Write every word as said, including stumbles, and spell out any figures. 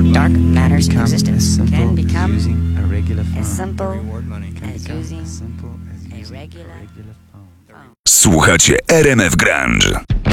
dark matters in Become existence as simple can as become using a regular phone. as simple Reward money. Can as become using as simple as a using regular a regular phone. Słuchacie R M F Grunge.